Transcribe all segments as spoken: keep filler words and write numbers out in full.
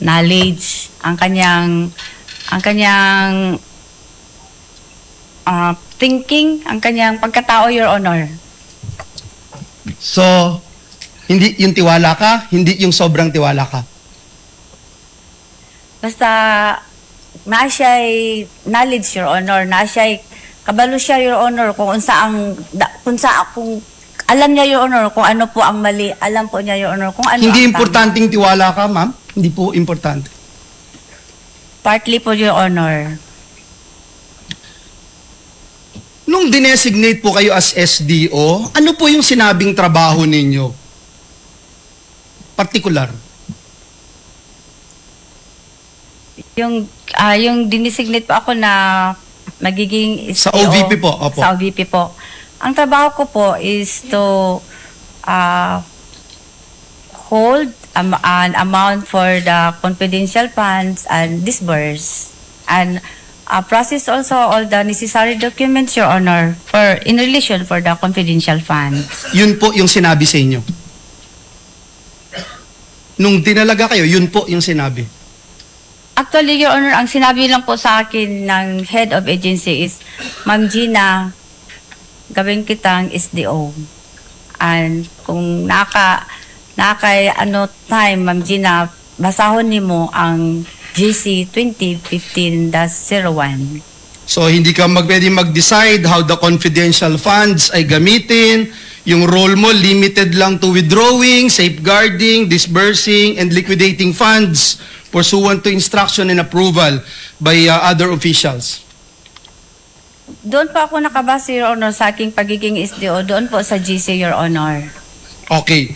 knowledge, ang kanyang ang kanyang uh, thinking, ang kanyang pagkatao, Your Honor. So, hindi yung tiwala ka, hindi yung sobrang tiwala ka. Basta na siya'y knowledge, Your Honor, na siya'y kabalo siya, Your Honor, kung unsa ang da, kung sa kung alam niya, Your Honor, kung ano po ang mali, alam po niya, Your Honor, kung ano Hindi ang importanteng tiwala ka, ma'am? Hindi po importante. Partly po, Your Honor. Nung dinesignate po kayo as S D O, ano po yung sinabing trabaho ninyo? Particular. Yung ah, yung dinesignate po ako na magiging Sa S D O, O V P po, opo. Sa O V P po. Ang trabaho ko po is to uh, hold um, an amount for the confidential funds and disburse and uh, process also all the necessary documents, Your Honor, for in relation for the confidential funds. Yun po yung sinabi sa inyo. Nung dinalaga kayo, yun po yung sinabi. Actually, Your Honor, ang sinabi lang po sa akin ng head of agency is, Ma'am Gina, gawin kitang S D O. And kung naka, naka ano time, Ma'am Gina, basahon nimo ang G C twenty fifteen dash zero one. So, hindi ka mag pwede mag-decide how the confidential funds ay gamitin. Yung role mo, limited lang to withdrawing, safeguarding, disbursing, and liquidating funds pursuant to instruction and approval by uh, other officials. Doon po ako nakabase, Your Honor, sa aking pagiging S D O. Doon po sa G C, Your Honor. Okay.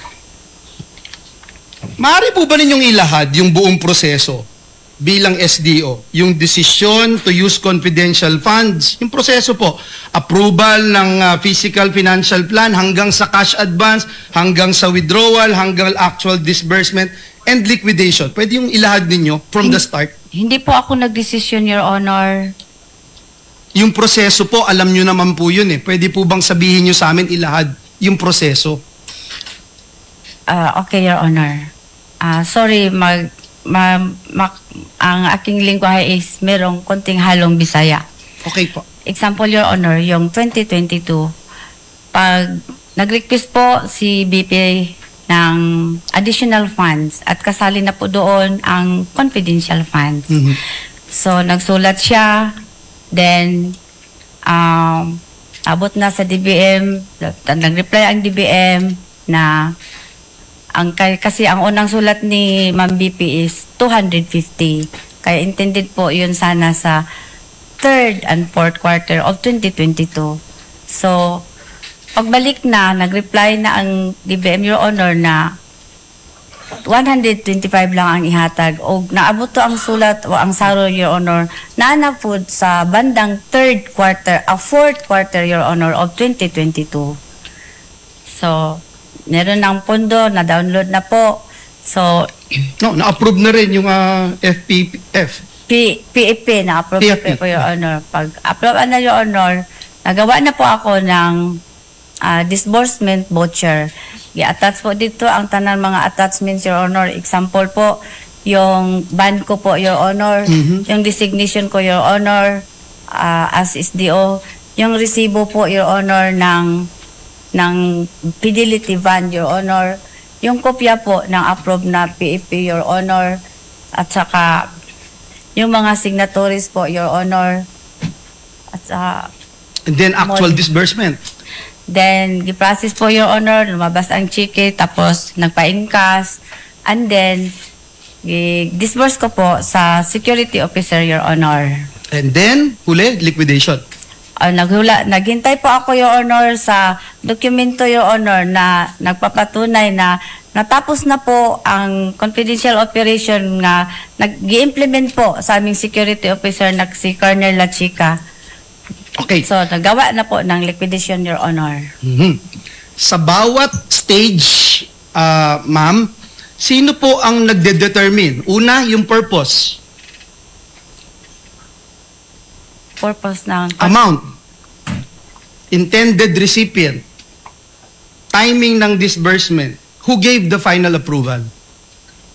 Maaari po ba ninyong ilahad yung buong proseso bilang S D O? Yung decision to use confidential funds, yung proseso po, approval ng uh, physical financial plan hanggang sa cash advance, hanggang sa withdrawal, hanggang actual disbursement, and liquidation. Pwede yung ilahad ninyo from the start? Hindi po ako nagdesisyon, Your Honor. Yung proseso po, alam nyo naman po yun eh. Pwede po bang sabihin nyo sa amin ilahad yung proseso? Uh, okay, Your Honor. Uh, sorry, mag, ma, ma, ang aking lingwahe is merong konting halong Bisaya. Okay po. Example, Your Honor, yung twenty twenty-two, pag nag-request po si B P ng additional funds at kasali na po doon ang confidential funds. Mhm. So, nagsulat siya, then, um, abot na sa D B M, nag-reply ang D B M na ang kasi ang unang sulat ni Ma'am B P is two hundred fifty. Kaya intended po yun sana sa third and fourth quarter of twenty twenty-two. So, pagbalik na, nag-reply na ang D B M, Your Honor, na one hundred twenty-five lang ang ihatag. O naabot to ang sulat o ang saro, Your Honor, na napod sa bandang third quarter, a fourth quarter, Your Honor, of twenty twenty-two. So, meron ng pondo, na-download na po. So, No, na-approve na rin yung uh, F P F. P P F P, na-approve P F P. po, Your Honor. Pag-approve na, Your Honor, nagawa na po ako ng uh, disbursement voucher. I-attach po dito ang tanan mga attachments, Your Honor. Example po, yung band ko po, Your Honor. Mhm. Yung designation ko, Your Honor, uh, as S D O. Yung resibo po, Your Honor, ng ng fidelity band, Your Honor. Yung kopya po ng approved na P F P, Your Honor. At saka, yung mga signatories po, Your Honor. At saka, And then actual Mod- disbursement. then, giprocess po, Your Honor, lumabas ang cheque, tapos nagpa-incas, and then, disburse ko po sa security officer, Your Honor. And then, huli, liquidation. Uh, naghula, naghintay po ako, Your Honor, sa dokumento, Your Honor, na nagpapatunay na natapos na po ang confidential operation nga nag-i-implement po sa aming security officer na si Colonel La Chica. Okay. So, nagawa na po ng liquidation, Your Honor. Mhm. Sa bawat stage, uh, ma'am, sino po ang nagde-determine? Una, yung purpose, Purpose ng... amount, intended recipient, timing ng disbursement, who gave the final approval?